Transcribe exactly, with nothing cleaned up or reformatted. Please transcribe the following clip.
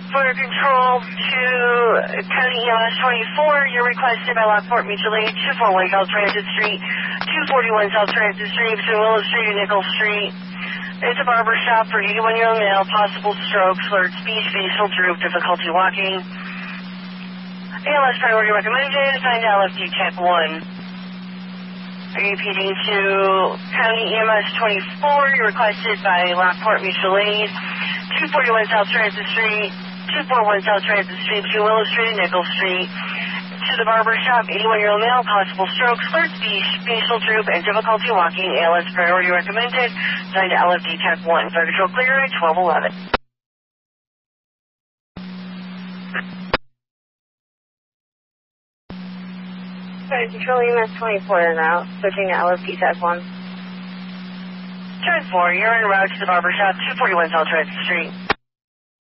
For control to County E M S twenty-four, you're requested by Lockport Mutual Aid, two forty-one South Transit Street, two forty-one South Transit Street, between Willow Street and Nickel Street. It's a barber shop for eighty-one-year-old male, possible stroke, slurred speech, facial droop, difficulty walking. A L S priority recommended, assigned to L F D Tech one. Repeating to County E M S twenty-four, you're requested by Lockport Mutual Aid, two forty-one South Transit Street, two forty-one South Transit Street, between Willow Street and Nickel Street. To the barber shop, eighty-one-year-old male, possible stroke, slurred speech, facial droop, and difficulty walking. A L S priority recommended, assigned to L F D Tech one. Fire control clear at twelve eleven. Fire control E M S twenty-four is out, switching to L F D Tech one. Turn four, you're en route to the barber shop, two forty-one South Transit Street.